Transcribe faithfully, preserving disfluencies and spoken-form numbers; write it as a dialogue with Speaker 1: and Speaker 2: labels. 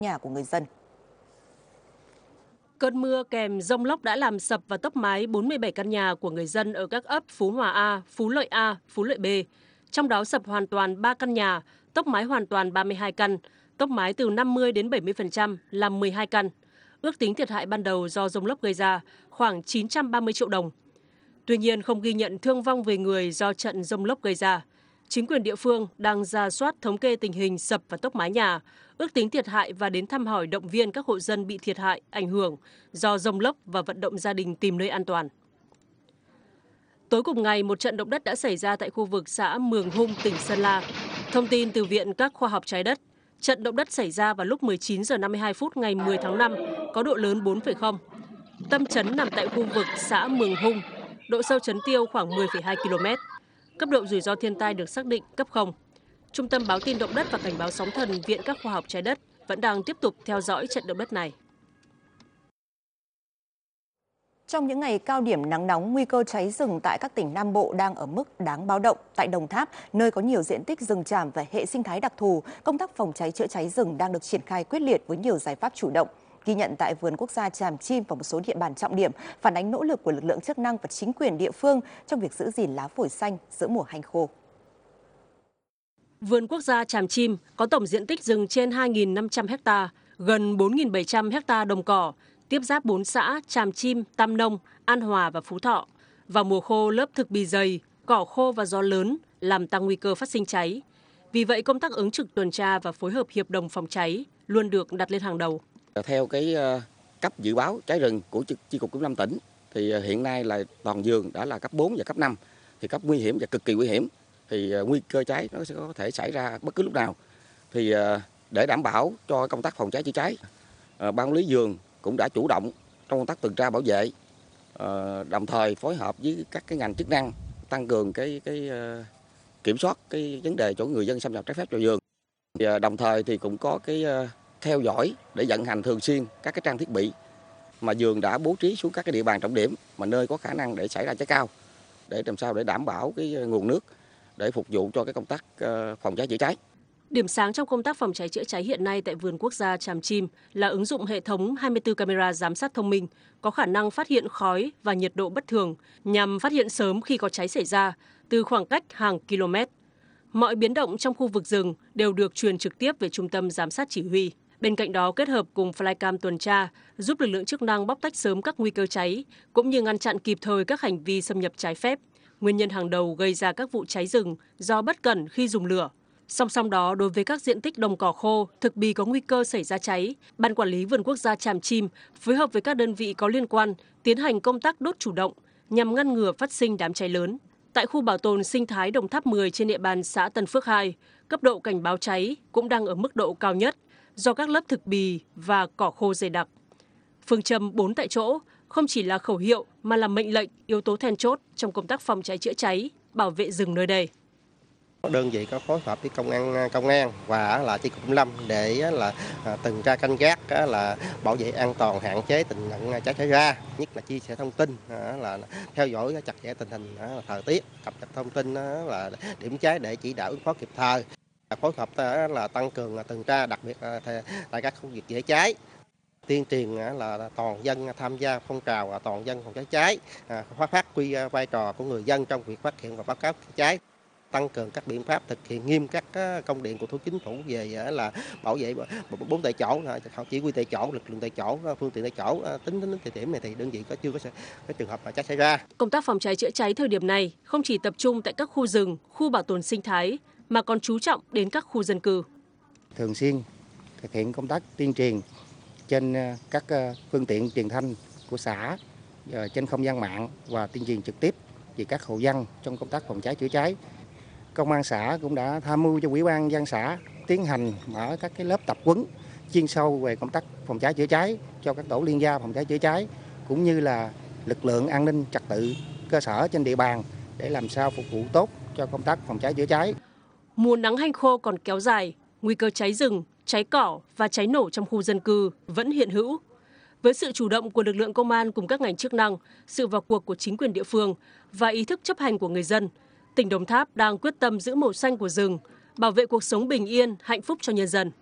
Speaker 1: nhà của người dân.
Speaker 2: Cơn mưa kèm dông lốc đã làm sập và tốc mái bốn mươi bảy căn nhà của người dân ở các ấp Phú Hòa A, Phú Lợi A, Phú Lợi B. Trong đó sập hoàn toàn ba căn nhà, tốc mái hoàn toàn ba mươi hai căn, tốc mái từ năm mươi đến bảy mươi phần trăm làm mười hai căn. Ước tính thiệt hại ban đầu do dông lốc gây ra khoảng chín trăm ba mươi triệu đồng. Tuy nhiên không ghi nhận thương vong về người do trận dông lốc gây ra. Chính quyền địa phương đang rà soát thống kê tình hình sập và tốc mái nhà, ước tính thiệt hại và đến thăm hỏi động viên các hộ dân bị thiệt hại, ảnh hưởng do dông lốc và vận động gia đình tìm nơi an toàn. Tối cùng ngày, một trận động đất đã xảy ra tại khu vực xã Mường Hung, tỉnh Sơn La. Thông tin từ Viện các khoa học trái đất, trận động đất xảy ra vào lúc mười chín giờ năm mươi hai phút ngày mười tháng năm, có độ lớn bốn phẩy không. Tâm chấn nằm tại khu vực xã Mường Hung, độ sâu chấn tiêu khoảng mười phẩy hai ki lô mét. Cấp độ rủi ro thiên tai được xác định cấp không. Trung tâm báo tin động đất và cảnh báo sóng thần Viện các khoa học trái đất vẫn đang tiếp tục theo dõi trận động đất này.
Speaker 1: Trong những ngày cao điểm nắng nóng, nguy cơ cháy rừng tại các tỉnh Nam Bộ đang ở mức đáng báo động. Tại Đồng Tháp, nơi có nhiều diện tích rừng tràm và hệ sinh thái đặc thù, công tác phòng cháy chữa cháy rừng đang được triển khai quyết liệt với nhiều giải pháp chủ động. Ghi nhận tại Vườn Quốc gia Tràm Chim và một số địa bàn trọng điểm, phản ánh nỗ lực của lực lượng chức năng và chính quyền địa phương trong việc giữ gìn lá phổi xanh giữa mùa hanh khô.
Speaker 2: Vườn Quốc gia Tràm Chim có tổng diện tích rừng trên hai nghìn năm trăm ha, gần bốn nghìn bảy trăm ha đồng cỏ, tiếp giáp bốn xã Tràm Chim, Tam Nông, An Hòa và Phú Thọ. Vào mùa khô, lớp thực bì dày, cỏ khô và gió lớn làm tăng nguy cơ phát sinh cháy. Vì vậy, công tác ứng trực tuần tra và phối hợp hiệp đồng phòng cháy luôn được đặt lên hàng đầu.
Speaker 3: Theo cái cấp dự báo cháy rừng của Chi cục Kiểm lâm tỉnh, thì hiện nay là toàn vườn đã là cấp bốn và cấp năm, thì cấp nguy hiểm và cực kỳ nguy hiểm. Thì nguy cơ cháy nó sẽ có thể xảy ra bất cứ lúc nào. Thì để đảm bảo cho công tác phòng cháy chữa cháy, ban quản lý vườn cũng đã chủ động trong công tác tuần tra bảo vệ, đồng thời phối hợp với các cái ngành chức năng tăng cường cái cái kiểm soát cái vấn đề chỗ người dân xâm nhập trái phép vào vườn. Thì đồng thời thì cũng có cái theo dõi để vận hành thường xuyên các cái trang thiết bị mà vườn đã bố trí xuống các cái địa bàn trọng điểm mà nơi có khả năng để xảy ra cháy cao, để làm sao để đảm bảo cái nguồn nước để phục vụ cho cái công tác phòng cháy chữa cháy.
Speaker 2: Điểm sáng trong công tác phòng cháy chữa cháy hiện nay tại Vườn Quốc gia Tràm Chim là ứng dụng hệ thống hai mươi tư camera giám sát thông minh có khả năng phát hiện khói và nhiệt độ bất thường nhằm phát hiện sớm khi có cháy xảy ra từ khoảng cách hàng km. Mọi biến động trong khu vực rừng đều được truyền trực tiếp về trung tâm giám sát chỉ huy. Bên cạnh đó, kết hợp cùng flycam tuần tra giúp lực lượng chức năng bóc tách sớm các nguy cơ cháy cũng như ngăn chặn kịp thời các hành vi xâm nhập trái phép. Nguyên nhân hàng đầu gây ra các vụ cháy rừng do bất cẩn khi dùng lửa. Song song đó, đối với các diện tích đồng cỏ khô, thực bì có nguy cơ xảy ra cháy, Ban Quản lý Vườn Quốc gia Tràm Chim phối hợp với các đơn vị có liên quan tiến hành công tác đốt chủ động nhằm ngăn ngừa phát sinh đám cháy lớn. Tại khu bảo tồn sinh thái Đồng Tháp mười trên địa bàn xã Tân Phước hai, cấp độ cảnh báo cháy cũng đang ở mức độ cao nhất do các lớp thực bì và cỏ khô dày đặc. Phương châm bốn tại chỗ không chỉ là khẩu hiệu mà là mệnh lệnh, yếu tố then chốt trong công tác phòng cháy chữa cháy, bảo vệ rừng nơi đây.
Speaker 4: Đơn vị có phối hợp với công an công an và là chi cục kiểm lâm để là tuần tra canh gác là bảo vệ an toàn, hạn chế tình trạng cháy xảy ra, nhất là chia sẻ thông tin, là theo dõi chặt chẽ tình hình thời tiết, cập nhật thông tin là điểm cháy để chỉ đạo ứng phó kịp thời, phối hợp là tăng cường tuần tra đặc biệt tại các khu vực dễ cháy, tuyên truyền là toàn dân tham gia phong trào toàn dân phòng cháy cháy, phát huy vai trò của người dân trong việc phát hiện và báo cáo cháy, tăng cường các biện pháp thực hiện nghiêm các công điện của Thủ tướng Chính phủ về là bảo vệ bốn tại chỗ, chỉ huy tại chỗ, lực lượng tại chỗ, phương tiện tại chỗ. Tính đến thời điểm này thì đơn vị có chưa có cái trường hợp mà cháy xảy ra.
Speaker 2: Công tác phòng cháy chữa cháy thời điểm này không chỉ tập trung tại các khu rừng, khu bảo tồn sinh thái mà còn chú trọng đến các khu dân cư.
Speaker 5: Thường xuyên thực hiện công tác tuyên truyền trên các phương tiện truyền thanh của xã, trên không gian mạng và tuyên truyền trực tiếp về các hộ dân trong công tác phòng cháy chữa cháy. Công an xã cũng đã tham mưu cho Ủy ban nhân dân xã tiến hành mở các cái lớp tập huấn chuyên sâu về công tác phòng cháy chữa cháy cho các tổ liên gia phòng cháy chữa cháy cũng như là lực lượng an ninh trật tự cơ sở trên địa bàn để làm sao phục vụ tốt cho công tác phòng cháy chữa cháy.
Speaker 2: Mùa nắng hanh khô còn kéo dài, nguy cơ cháy rừng, cháy cỏ và cháy nổ trong khu dân cư vẫn hiện hữu. Với sự chủ động của lực lượng công an cùng các ngành chức năng, sự vào cuộc của chính quyền địa phương và ý thức chấp hành của người dân, tỉnh Đồng Tháp đang quyết tâm giữ màu xanh của rừng, bảo vệ cuộc sống bình yên, hạnh phúc cho nhân dân.